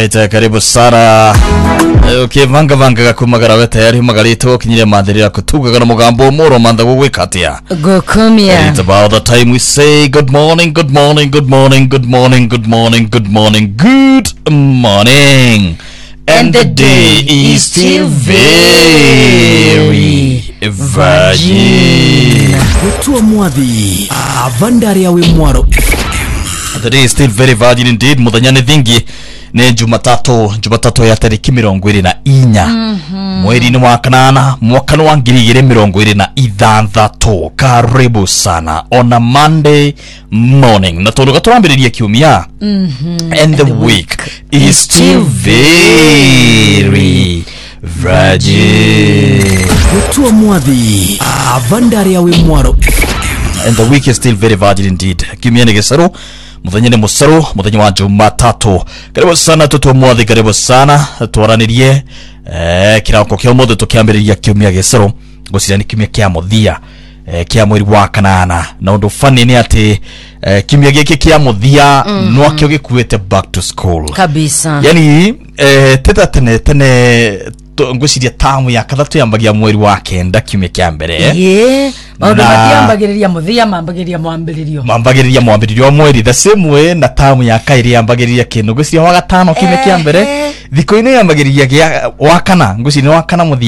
Alright, karibu sana. Okay, vanga kumagara tayari magarito kinyire madhirira kutugaga na mugambo moro manda gwikatia. Gokomia. It's about the time we say good morning, good morning, good morning, good morning, good morning, good morning, good morning. And the day is still very virgin. Wetua mwadhi avandari yawe mwaro. The day is still very virgin indeed. Muthanyani thingi ni Jumatatu ya tariki 24 mweri ni wa kanana mwaka wa 2026. Karibu sana on a Monday morning. Na tondu gaturambiriria kiumia. And the week is still very virgin. Wetua mwadhi avandari yawe mwaro. And the week is still very virgin indeed. Kiumia ni gisaru. Muthenya ni musaru, muthenya wa Jumatatu. Karibu sana tutu mwathi, karibu sana twaranirie kirako kya mothe tukiambiriria kiumia gisaru gusira ni kiumia kya muthia kya mweri wa kanana. Na undu funny ni ati kiumia giki kya muthia no kyo gikuete back to school Kabisa. Yani teta tene ngushiria tamu ya kathatu yambagia mweri wa kenda kiumia kya mbere. Maundu matiambagiriria muthia mambagiriria mwambiririo mweri the same way na tamu ya kairi yambagiriria kindu ngushiria wa gatano kiumia kya mbere thiko ino yambagiriria wa kana ngushiria wa kana muthia